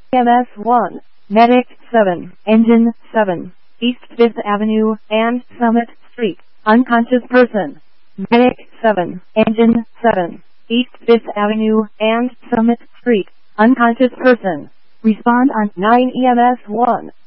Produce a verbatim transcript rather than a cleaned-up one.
E M S one, Medic seven, Engine seven, East fifth Avenue and Summit Street, unconscious person. Medic seven, Engine seven, East fifth Avenue and Summit Street, unconscious person. Respond on nine E M S one.